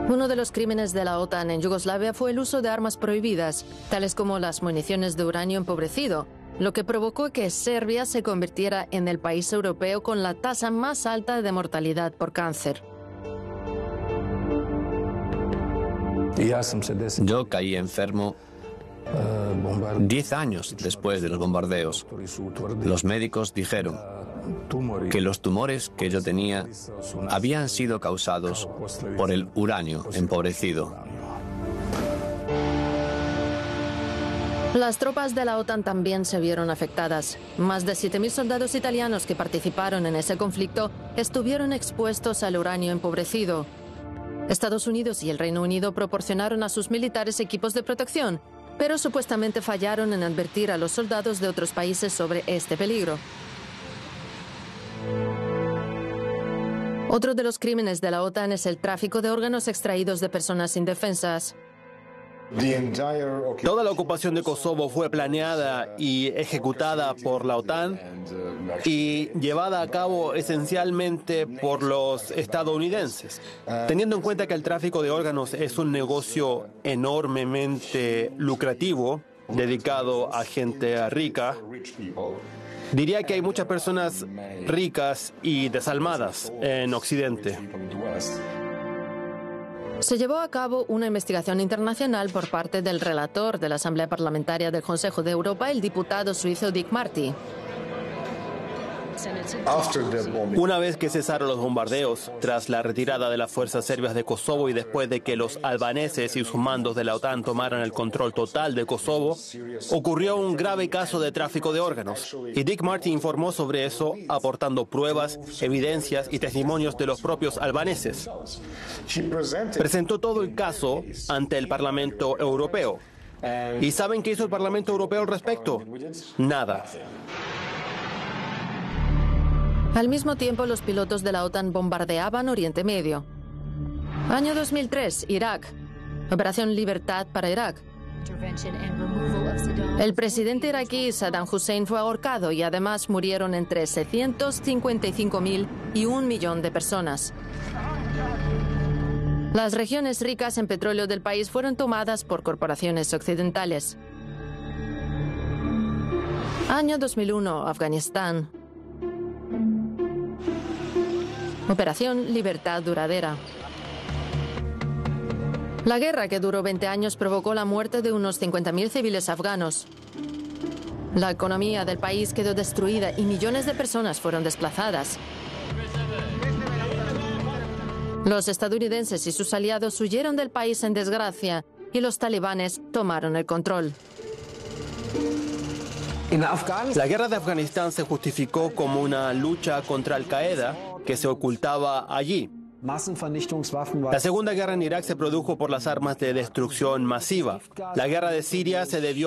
Uno de los crímenes de la OTAN en Yugoslavia fue el uso de armas prohibidas, tales como las municiones de uranio empobrecido, lo que provocó que Serbia se convirtiera en el país europeo con la tasa más alta de mortalidad por cáncer. Yo caí enfermo 10 años después de los bombardeos. Los médicos dijeron que los tumores que yo tenía habían sido causados por el uranio empobrecido. Las tropas de la OTAN también se vieron afectadas. Más de 7.000 soldados italianos que participaron en ese conflicto estuvieron expuestos al uranio empobrecido. Estados Unidos y el Reino Unido proporcionaron a sus militares equipos de protección, pero supuestamente fallaron en advertir a los soldados de otros países sobre este peligro. Otro de los crímenes de la OTAN es el tráfico de órganos extraídos de personas indefensas. Toda la ocupación de Kosovo fue planeada y ejecutada por la OTAN y llevada a cabo esencialmente por los estadounidenses. Teniendo en cuenta que el tráfico de órganos es un negocio enormemente lucrativo, dedicado a gente rica, diría que hay muchas personas ricas y desalmadas en Occidente. Se llevó a cabo una investigación internacional por parte del relator de la Asamblea Parlamentaria del Consejo de Europa, el diputado suizo Dick Marty. Una vez que cesaron los bombardeos, tras la retirada de las fuerzas serbias de Kosovo y después de que los albaneses y sus mandos de la OTAN tomaran el control total de Kosovo, ocurrió un grave caso de tráfico de órganos. Y Dick Marty informó sobre eso, aportando pruebas, evidencias y testimonios de los propios albaneses. Presentó todo el caso ante el Parlamento Europeo. ¿Y saben qué hizo el Parlamento Europeo al respecto? Nada. Al mismo tiempo, los pilotos de la OTAN bombardeaban Oriente Medio. Año 2003, Irak. Operación Libertad para Irak. El presidente iraquí Saddam Hussein fue ahorcado y además murieron entre 755.000 y 1 millón de personas. Las regiones ricas en petróleo del país fueron tomadas por corporaciones occidentales. Año 2001, Afganistán. Operación Libertad Duradera. La guerra, que duró 20 años, provocó la muerte de unos 50.000 civiles afganos. La economía del país quedó destruida y millones de personas fueron desplazadas. Los estadounidenses y sus aliados huyeron del país en desgracia y los talibanes tomaron el control. La guerra de Afganistán se justificó como una lucha contra Al-Qaeda que se ocultaba allí. La Segunda Guerra en Irak se produjo por las armas de destrucción masiva. La guerra de Siria se debió